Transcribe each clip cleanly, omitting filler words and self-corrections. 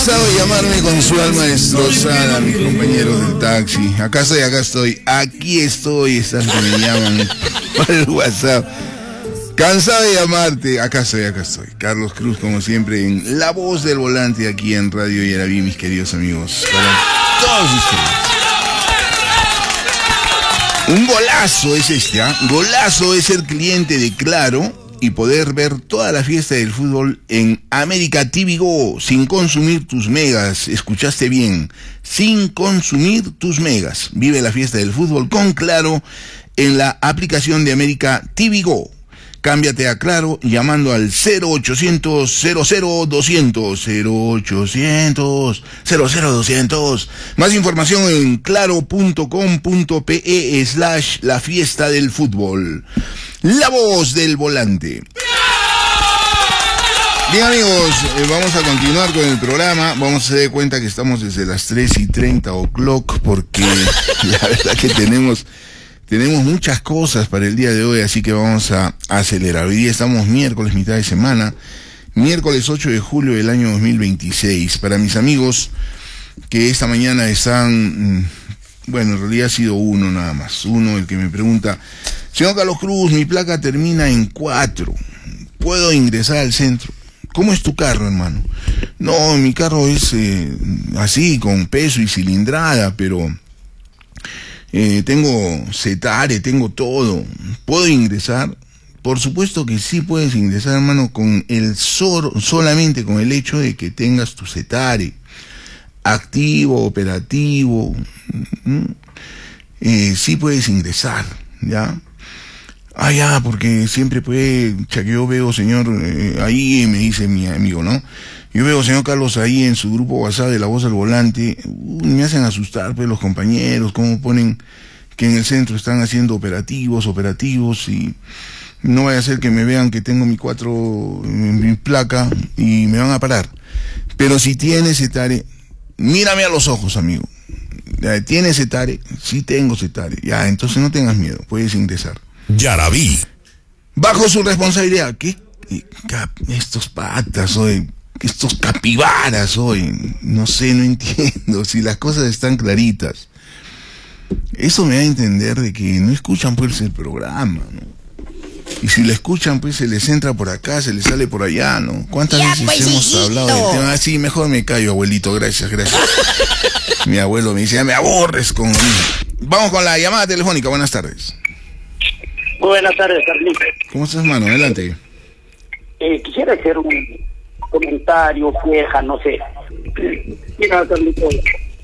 Sabe llamarme con su alma destrozada, mis compañeros del taxi. Acá estoy, aquí estoy, estas que me llaman por el WhatsApp. Cansado de llamarte, acá estoy. Carlos Cruz, como siempre, en La Voz del Volante, aquí en Radio Yaraví, mis queridos amigos. Para todos ustedes. Un golazo es este, ¿ah? Golazo es ser cliente de Claro y poder ver toda la fiesta del fútbol en América TV Go, sin consumir tus megas. Escuchaste bien, sin consumir tus megas. Vive la fiesta del fútbol con Claro en la aplicación de América TV Go. Cámbiate a Claro llamando al 0800 00200 0800 00200. Más información en claro.com.pe/la fiesta del fútbol. La Voz del Volante. Bien, amigos, vamos a continuar con el programa. Vamos a dar cuenta que estamos desde las 3:30 o'clock porque la verdad que tenemos muchas cosas para el día de hoy, así que vamos a acelerar. Hoy día estamos miércoles, mitad de semana, miércoles 8 de julio del año 2026. Para mis amigos que esta mañana están, bueno, en realidad ha sido uno nada más, uno el que me pregunta: señor Carlos Cruz, mi placa termina en 4, ¿puedo ingresar al centro? ¿Cómo es tu carro, hermano? No, mi carro es así, con peso y cilindrada, pero tengo Cetare, tengo todo. ¿Puedo ingresar? Por supuesto que sí puedes ingresar, hermano, con solamente con el hecho de que tengas tu Cetare activo, operativo. Sí puedes ingresar, ¿ya? Ya, porque siempre puede, que yo veo, señor, ahí me dice mi amigo, ¿no? Yo veo, señor Carlos, ahí en su grupo WhatsApp de La Voz del Volante, me hacen asustar, pues, los compañeros, cómo ponen que en el centro están haciendo operativos, y no vaya a ser que me vean que tengo mi placa y me van a parar. Pero si tienes Cetare, mírame a los ojos, amigo. ¿Tienes Cetare? Sí tengo Cetare. Ya, entonces no tengas miedo, puedes ingresar. Yaraví. Bajo su responsabilidad. ¿Qué? Estos patas hoy, estos capibaras hoy, no sé, no entiendo. Si las cosas están claritas, eso me da a entender de que no escuchan pues el programa, ¿no? Y si le escuchan, pues se les entra por acá, se les sale por allá, ¿no? ¿Cuántas veces pues, hemos hijito hablado del tema? Sí, mejor me callo, abuelito, gracias. Mi abuelo me dice, ya me aborres con... Vamos con la llamada telefónica, buenas tardes. Buenas tardes, Carlitos. ¿Cómo estás, mano? Adelante. Quisiera hacer un comentario, queja, no sé. Mira, Carlitos,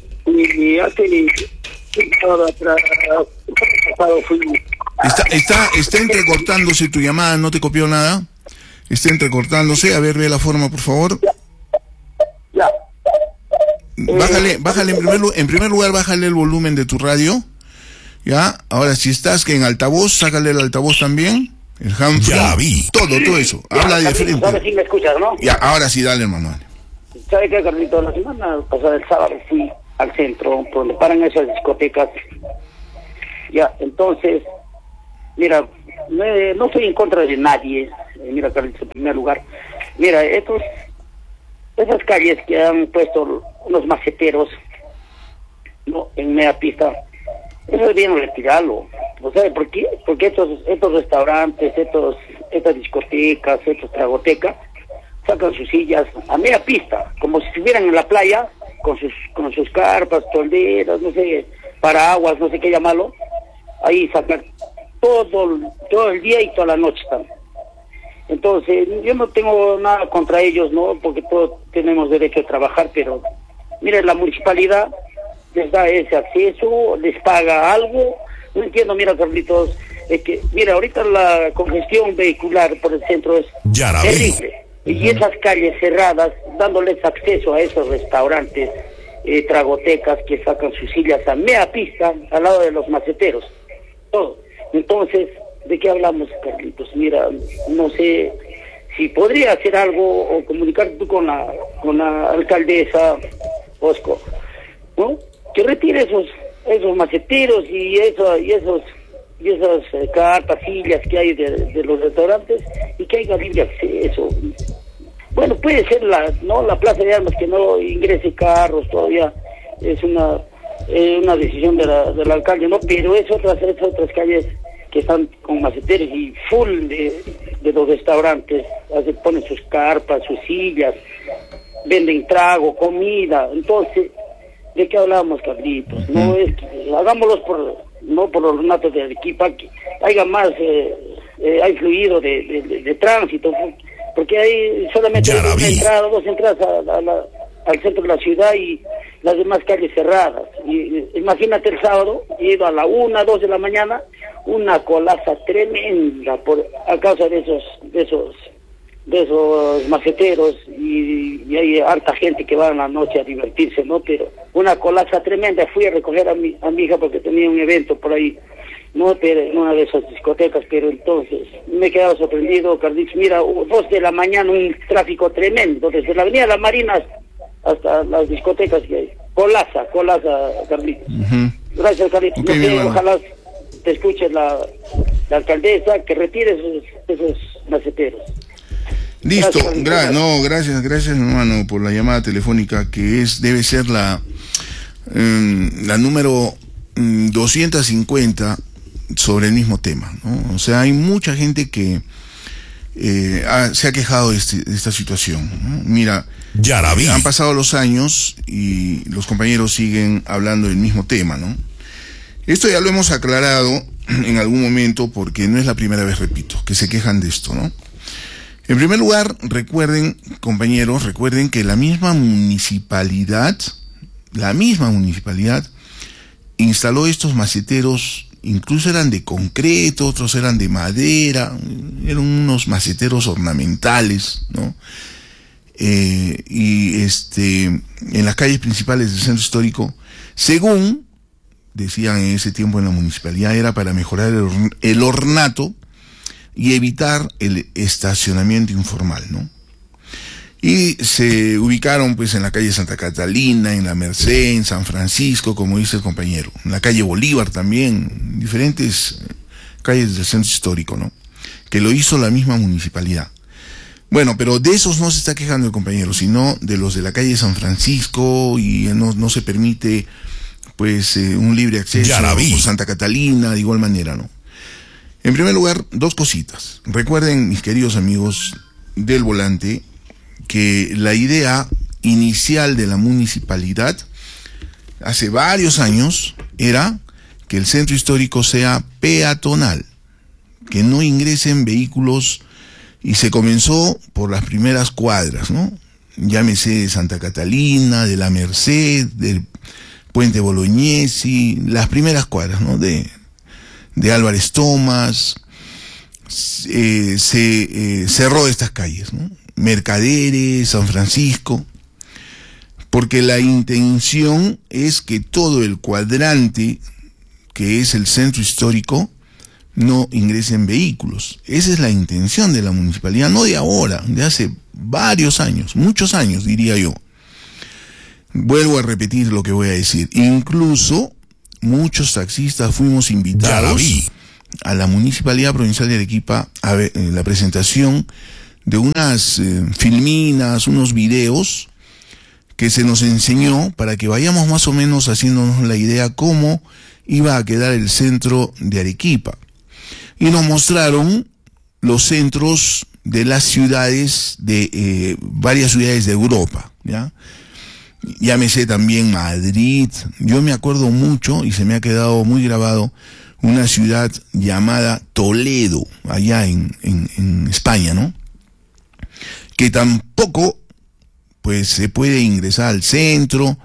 Está entrecortándose tu llamada, ¿no te copió nada? Está entrecortándose, a ver, ve la forma, por favor. Ya. Bájale, en primer lugar, bájale el volumen de tu radio. Ya, ahora si estás que en altavoz, sácale el altavoz también, el handfree, ya vi. Todo eso, ya, habla de frente. ¿Sabes si me escuchas, no? Ya, ahora sí, dale, hermano. ¿Sabes qué, Carlitos? La semana pasada, el sábado, fui al centro, por donde paran esas discotecas. Ya, entonces, mira, no estoy en contra de nadie, mira, Carlitos, en primer lugar. Mira, esas calles que han puesto unos maceteros, ¿no?, en media pista, eso deberían retirarlo. ¿Sabes por qué? Porque estos restaurantes, estas discotecas, estos tragotecas, sacan sus sillas a media pista, como si estuvieran en la playa, con sus carpas, tolderas, no sé, paraguas, no sé qué llamarlo. Ahí sacan todo el día y toda la noche también. Entonces, yo no tengo nada contra ellos, ¿no? Porque todos tenemos derecho a trabajar, pero mira, la municipalidad les da ese acceso, les paga algo. No entiendo, mira, Carlitos, que mira, ahorita la congestión vehicular por el centro es terrible. Y esas calles cerradas, dándoles acceso a esos restaurantes, tragotecas que sacan sus sillas a media pista, al lado de los maceteros, todo. Entonces, ¿de qué hablamos, Carlitos? Mira, no sé si podría hacer algo o comunicar tú con la alcaldesa Osco, ¿no? Que retire esos maceteros y esas cartas, sillas que hay de los restaurantes, y que haya libre acceso. Bueno, puede ser la Plaza de Armas, que no ingrese carros todavía, es una decisión del alcalde, ¿no? Pero es otras calles que están con maceteros y full de los restaurantes, ponen sus carpas, sus sillas, venden trago, comida. Entonces, ¿de qué hablábamos, Carlitos? No es que hagámoslos no por los ornatos de Arequipa, que haya más, hay fluido de tránsito, porque hay solamente dos entradas al centro de la ciudad y las demás calles cerradas. Y imagínate el sábado, he ido a la 1, 2 de la mañana, una colaza tremenda a causa de esos maceteros, y hay harta gente que va en la noche a divertirse, ¿no? Pero una colaza tremenda. Fui a recoger a mi hija porque tenía un evento por ahí, ¿no? Pero en una de esas discotecas, pero entonces me he quedado sorprendido, Carlitos. Mira, 2 de la mañana, un tráfico tremendo, desde la avenida La Marina hasta las discotecas que hay. Colaza, Carlitos. Gracias, Carlitos. Okay, no sé, ojalá te escuche la alcaldesa, que retire esos maceteros. Listo, gracias hermano por la llamada telefónica, que debe ser la número 250 sobre el mismo tema, ¿no? O sea, hay mucha gente que se ha quejado de esta situación, ¿no? Mira, ya la vi. Han pasado los años y los compañeros siguen hablando del mismo tema, ¿no? Esto ya lo hemos aclarado en algún momento, porque no es la primera vez, repito, que se quejan de esto, ¿no? En primer lugar, compañeros, recuerden que la misma municipalidad instaló estos maceteros. Incluso eran de concreto, otros eran de madera, eran unos maceteros ornamentales, ¿no? Y en las calles principales del centro histórico, según decían en ese tiempo en la municipalidad, era para mejorar el ornato y evitar el estacionamiento informal, ¿no? Y se ubicaron pues en la calle Santa Catalina, en la Merced, en San Francisco, como dice el compañero, en la calle Bolívar también, diferentes calles del centro histórico, ¿no? Que lo hizo la misma municipalidad. Bueno, pero de esos no se está quejando el compañero, sino de los de la calle San Francisco, y no se permite pues un libre acceso por Santa Catalina, de igual manera, ¿no? En primer lugar, 2 cositas. Recuerden, mis queridos amigos del volante, que la idea inicial de la municipalidad hace varios años era que el centro histórico sea peatonal, que no ingresen vehículos, y se comenzó por las primeras cuadras, ¿no? Llámese de Santa Catalina, de la Merced, del Puente Bolognesi, las primeras cuadras, ¿no? De Álvarez Thomas. Se cerró estas calles, ¿no? Mercaderes, San Francisco, porque la intención es que todo el cuadrante que es el centro histórico no ingresen vehículos. Esa es la intención de la municipalidad, no de ahora, de hace varios años, muchos años, diría yo. Vuelvo a repetir lo que voy a decir. Incluso muchos taxistas fuimos invitados a la Municipalidad Provincial de Arequipa a ver la presentación de unas filminas, unos videos que se nos enseñó para que vayamos más o menos haciéndonos la idea cómo iba a quedar el centro de Arequipa. Y nos mostraron los centros de las ciudades, de varias ciudades de Europa, ¿ya? Llámese también Madrid. Yo me acuerdo mucho, y se me ha quedado muy grabado, una ciudad llamada Toledo, allá en España, ¿no? Que tampoco pues se puede ingresar al centro,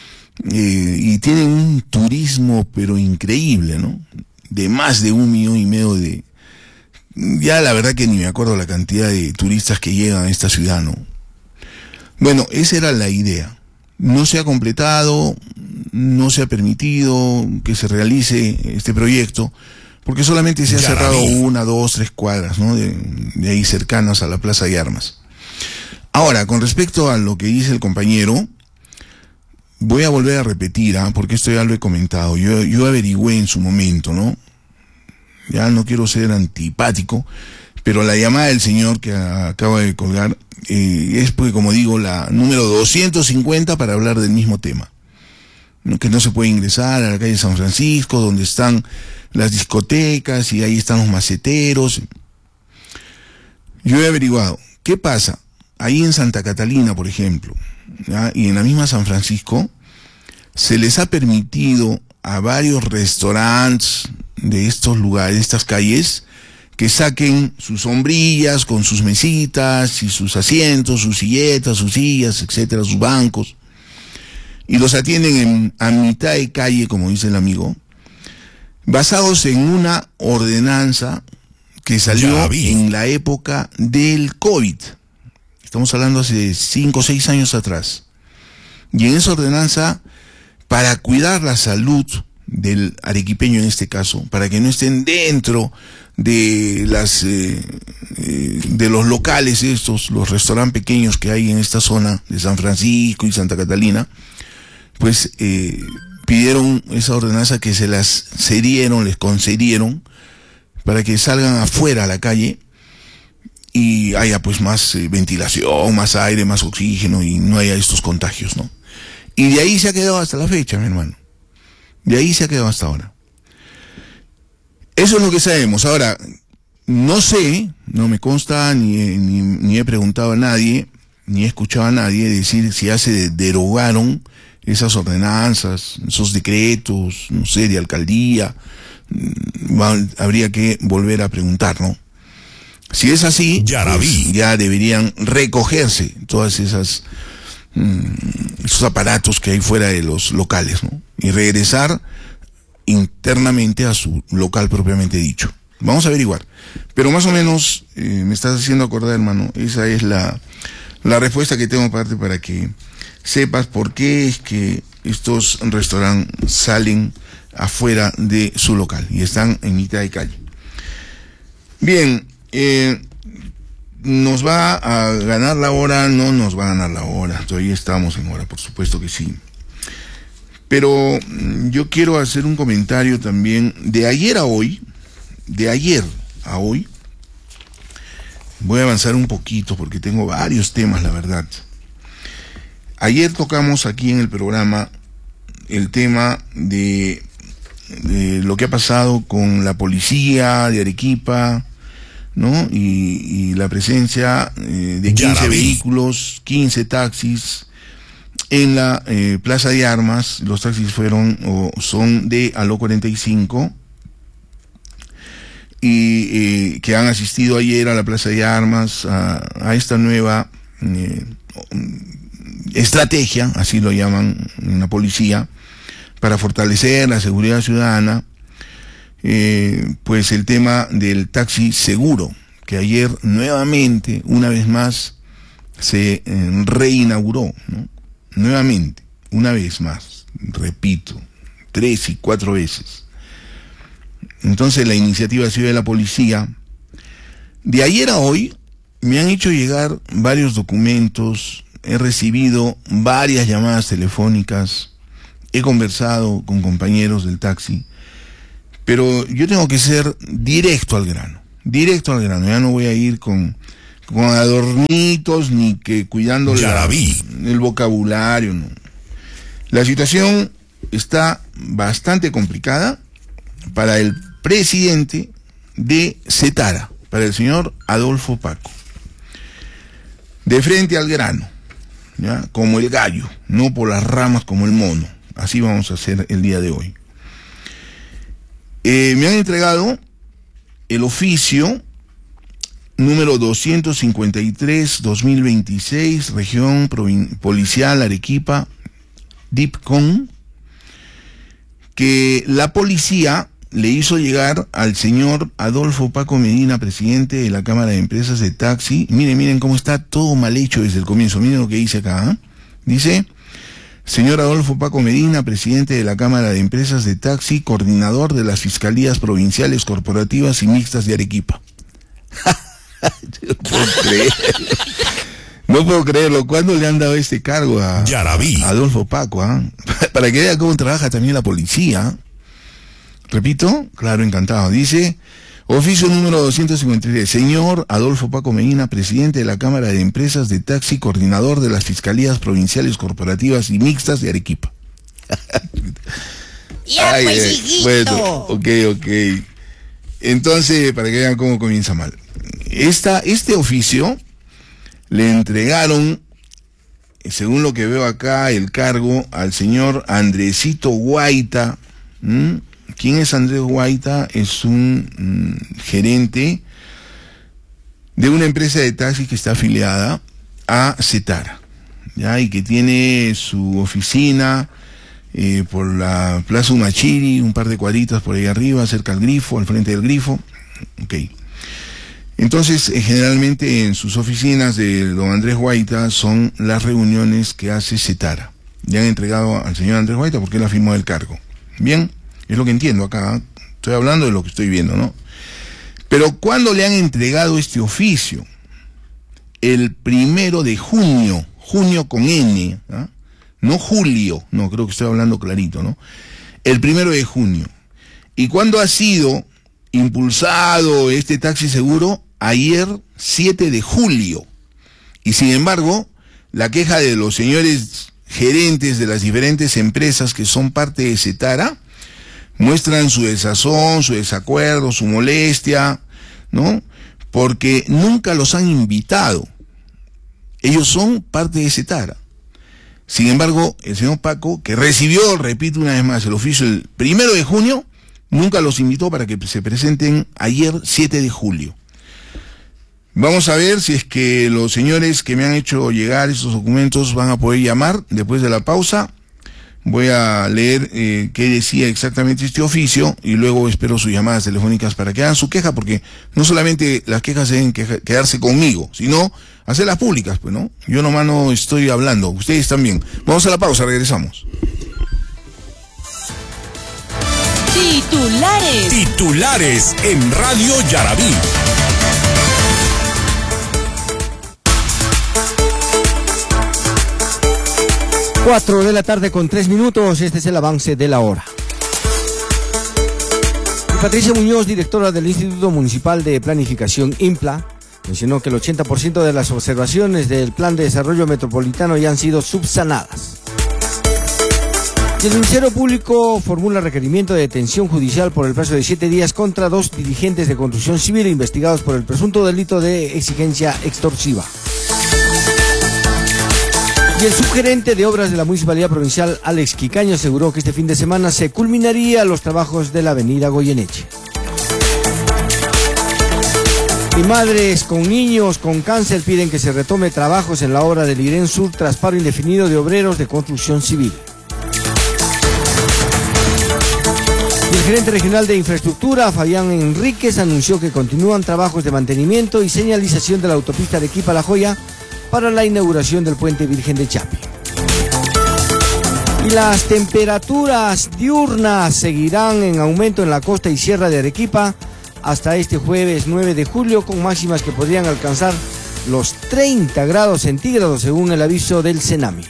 y tienen un turismo pero increíble, ¿no? De más de 1,5 millones de... Ya la verdad que ni me acuerdo la cantidad de turistas que llegan a esta ciudad, ¿no? Bueno, esa era la idea. No se ha completado, no se ha permitido que se realice este proyecto, porque solamente se ha cerrado 1, 2, 3 cuadras, ¿no? De ahí cercanas a la Plaza de Armas. Ahora, con respecto a lo que dice el compañero, voy a volver a repetir, porque esto ya lo he comentado. Yo averigüé en su momento, ¿no? Ya no quiero ser antipático, Pero la llamada del señor que acaba de colgar es, pues, como digo, la número 250 para hablar del mismo tema. Que no se puede ingresar a la calle San Francisco, donde están las discotecas y ahí están los maceteros. Yo he averiguado, ¿qué pasa? Ahí en Santa Catalina, por ejemplo, ¿ya? Y en la misma San Francisco, se les ha permitido a varios restaurantes de estos lugares, de estas calles, que saquen sus sombrillas con sus mesitas y sus asientos, sus silletas, sus sillas, etcétera, sus bancos, y los atienden a mitad de calle, como dice el amigo, basados en una ordenanza que salió en la época del COVID. Estamos hablando hace 5 o 6 años atrás. Y en esa ordenanza, para cuidar la salud del arequipeño en este caso, para que no estén dentro de de los locales estos, los restaurantes pequeños que hay en esta zona de San Francisco y Santa Catalina, pues pidieron esa ordenanza que se las cedieron, les concedieron, para que salgan afuera a la calle y haya pues más ventilación, más aire, más oxígeno y no haya estos contagios, ¿no? Y de ahí se ha quedado hasta la fecha, mi hermano. De ahí se ha quedado hasta ahora. Eso es lo que sabemos. Ahora, no sé, no me consta, ni he preguntado a nadie, ni he escuchado a nadie decir si ya se derogaron esas ordenanzas, esos decretos, no sé, de alcaldía. Habría que volver a preguntar, ¿no? Si es así, pues ya deberían recogerse todas esos aparatos que hay fuera de los locales, ¿no? Y regresar internamente a su local propiamente dicho. Vamos a averiguar. Pero más o menos me estás haciendo acordar, hermano, esa es la respuesta que tengo para darte, para que sepas por qué es que estos restaurantes salen afuera de su local y están en mitad de calle. Bien, ¿nos va a ganar la hora? No nos va a ganar la hora, todavía estamos en hora, por supuesto que sí. Pero yo quiero hacer un comentario también de ayer a hoy. Voy a avanzar un poquito porque tengo varios temas, la verdad. Ayer tocamos aquí en el programa el tema de lo que ha pasado con la policía de Arequipa, ¿no? Y la presencia de 15 vehículos, 15 taxis en la Plaza de Armas. Los taxis son de Aló 45 y que han asistido ayer a la Plaza de Armas a esta nueva estrategia, así lo llaman en la policía, para fortalecer la seguridad ciudadana. Pues el tema del taxi seguro, que ayer nuevamente, una vez más, se reinauguró, ¿no? Nuevamente, una vez más, repito, 3 y 4 veces. Entonces la iniciativa ha sido de la policía. De ayer a hoy me han hecho llegar varios documentos, he recibido varias llamadas telefónicas, he conversado con compañeros del taxi, pero yo tengo que ser directo al grano, ya no voy a ir con adornitos ni que cuidando el vocabulario, no. La situación está bastante complicada para el presidente de Cetara, para el señor Adolfo Paco. De frente al grano, ¿ya? Como el gallo, no por las ramas como el mono. Así vamos a hacer el día de hoy. Me han entregado el oficio número 253-2026, región policial Arequipa, DIPCON, que la policía le hizo llegar al señor Adolfo Paco Medina, presidente de la Cámara de Empresas de Taxi. Miren cómo está todo mal hecho desde el comienzo. Miren lo que dice acá, ¿eh? Dice: señor Adolfo Paco Medina, presidente de la Cámara de Empresas de Taxi, coordinador de las Fiscalías Provinciales, Corporativas y Mixtas de Arequipa. No puedo creerlo. ¿Cuándo le han dado este cargo a Adolfo Paco? Para que vea cómo trabaja también la policía. Repito, claro, encantado. Dice: Oficio número 253. Señor Adolfo Paco Medina, presidente de la Cámara de Empresas de Taxi, coordinador de las Fiscalías Provinciales, Corporativas y Mixtas de Arequipa. Ya, ay, pues, hijito. Bueno, ok. Entonces, para que vean cómo comienza mal. Este oficio le entregaron, según lo que veo acá, el cargo al señor Andresito Guaita. ¿Quién es Andrés Guaita? Es un gerente de una empresa de taxi que está afiliada a Cetara, ¿ya? Y que tiene su oficina por la Plaza Humachiri, un par de cuadritas por ahí arriba, cerca al grifo, al frente del grifo. Ok. Entonces, generalmente en sus oficinas de don Andrés Guaita son las reuniones que hace Cetara. Le han entregado al señor Andrés Guaita porque él ha firmado el cargo. Bien, es lo que entiendo acá. Estoy hablando de lo que estoy viendo, ¿no? Pero ¿cuándo le han entregado este oficio? El 1 de junio, junio con N, ¿ah? No julio, no, creo que estoy hablando clarito, ¿no? El 1 de junio. ¿Y cuándo ha sido impulsado este taxi seguro? Ayer, 7 de julio. Y sin embargo, la queja de los señores gerentes de las diferentes empresas que son parte de Cetara muestran su desazón, su desacuerdo, su molestia, ¿no? Porque nunca los han invitado. Ellos son parte de Cetara. Sin embargo, el señor Paco, que recibió, repito una vez más, el oficio el 1 de junio, nunca los invitó para que se presenten ayer, 7 de julio. Vamos a ver si es que los señores que me han hecho llegar estos documentos van a poder llamar después de la pausa. Voy a leer qué decía exactamente este oficio y luego espero sus llamadas telefónicas para que hagan su queja, porque no solamente las quejas deben quedarse conmigo, sino hacerlas públicas, pues, ¿no? Yo nomás no estoy hablando, ustedes también. Vamos a la pausa, regresamos. Titulares en Radio Yarabí. Cuatro de la tarde con 3 minutos, este es el avance de la hora. Patricia Muñoz, directora del Instituto Municipal de Planificación IMPLA, mencionó que el 80% de las observaciones del Plan de Desarrollo Metropolitano ya han sido subsanadas. Y el Ministerio Público formula requerimiento de detención judicial por el plazo de 7 días contra 2 dirigentes de construcción civil investigados por el presunto delito de exigencia extorsiva. Y el subgerente de obras de la Municipalidad Provincial, Alex Quicaño, aseguró que este fin de semana se culminaría los trabajos de la avenida Goyeneche. Y madres con niños con cáncer piden que se retome trabajos en la obra del Irén Sur tras paro indefinido de obreros de construcción civil. Y el gerente regional de infraestructura, Fabián Enríquez, anunció que continúan trabajos de mantenimiento y señalización de la autopista Arequipa-La Joya para la inauguración del puente Virgen de Chapi. Y las temperaturas diurnas seguirán en aumento en la costa y sierra de Arequipa hasta este jueves 9 de julio, con máximas que podrían alcanzar los 30 grados centígrados según el aviso del CENAMI.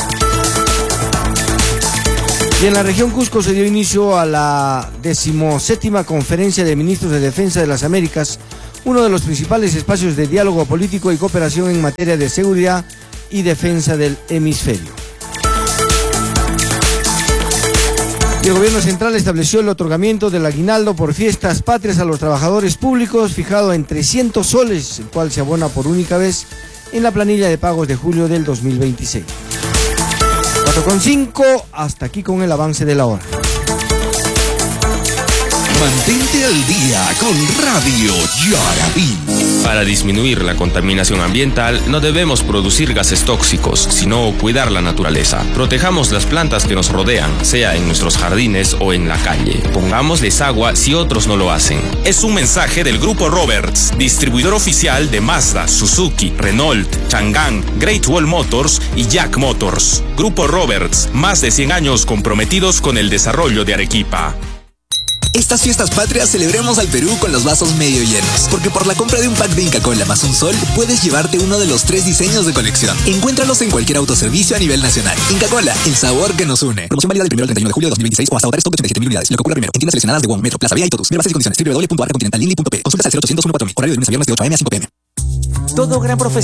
Y en la región Cusco se dio inicio a la 17ª Conferencia de Ministros de Defensa de las Américas, uno de los principales espacios de diálogo político y cooperación en materia de seguridad y defensa del hemisferio. Y el gobierno central estableció el otorgamiento del aguinaldo por fiestas patrias a los trabajadores públicos, fijado en 300 soles, el cual se abona por única vez en la planilla de pagos de julio del 2026. 4:05, hasta aquí con el avance de la hora. Mantente al día con Radio Yarabí. Para disminuir la contaminación ambiental, no debemos producir gases tóxicos, sino cuidar la naturaleza. Protejamos las plantas que nos rodean, sea en nuestros jardines o en la calle. Pongámosles agua si otros no lo hacen. Es un mensaje del Grupo Roberts, distribuidor oficial de Mazda, Suzuki, Renault, Chang'an, Great Wall Motors y Jack Motors. Grupo Roberts, más de 100 años comprometidos con el desarrollo de Arequipa. Estas fiestas patrias celebremos al Perú con los vasos medio llenos, porque por la compra de un pack de Inca Kola más un sol, puedes llevarte uno de los 3 diseños de colección. Encuéntralos en cualquier autoservicio a nivel nacional. Inca Kola, el sabor que nos une. Promoción válida del 1 al 31 de julio de 2026 o hasta agotar stock de 87.000 unidades. Lo que ocurra primero. En tiendas seleccionadas de Guam, Metro, Plaza Vía y Totus. Ver bases y condiciones. www.arcacontinentallindy.p. Consultas al 0800 14000. Horario de lunes a viernes de 8 am a 5 pm. Todo gran profesional